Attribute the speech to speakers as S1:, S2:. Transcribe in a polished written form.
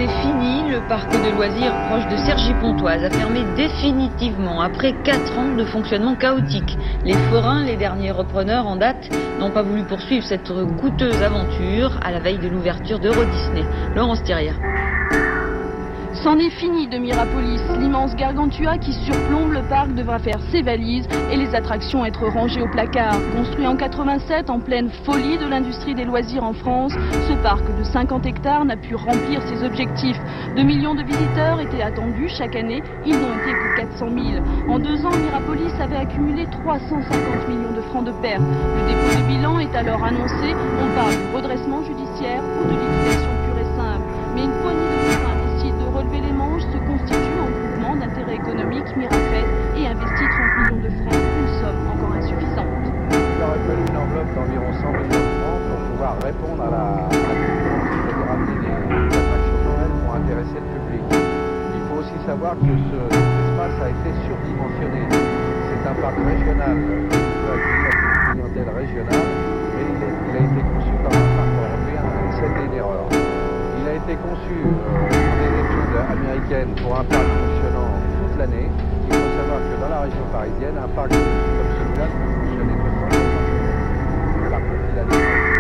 S1: C'était fini, le parc de loisirs proche de Cergy-Pontoise a fermé définitivement après 4 ans de fonctionnement chaotique. Les forains, les derniers repreneurs en date, n'ont pas voulu poursuivre cette coûteuse aventure à la veille de l'ouverture d'Euro Disney. Laurence Thirière.
S2: C'en est fini de Mirapolis. L'immense gargantua qui surplombe le parc devra faire ses valises et les attractions être rangées au placard. Construit en 87 en pleine folie de l'industrie des loisirs en France, ce parc de 50 hectares n'a pu remplir ses objectifs. 2 millions de visiteurs étaient attendus chaque année, ils n'ont été que 400 000. En 2 ans, Mirapolis avait accumulé 350 millions de francs de pertes. Le dépôt de bilan est alors annoncé. On parle de redressement judiciaire ou de liquidation pure et simple. Mais une poignée de forains décide de relever les manches, se constitue en groupement d'intérêt économique Mirafet et investit 30 millions de francs, une somme encore insuffisante.
S3: Il aurait fallu une enveloppe d'environ 100 millions de francs pour pouvoir répondre à la concurrence et ramener des attractions de Noël pour intéresser le public. Il faut aussi savoir que cet espace a été surdimensionné. C'est un parc régional qui peut accueillir une clientèle régionale, mais il a été conçu comme un parc européen et c'était une erreur. Il a été conçu par des études américaines pour un parc fonctionnant toute l'année. Il faut savoir que dans la région parisienne, un parc comme celui-là peut fonctionner que 360 jours. Le parc, il a des